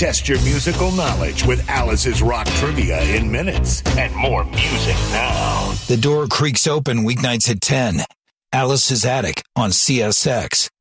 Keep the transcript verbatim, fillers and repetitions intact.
Test your musical knowledge with Alice's Rock Trivia in minutes. And more music now. The door creaks open weeknights at ten. Alice's Attic on C S X.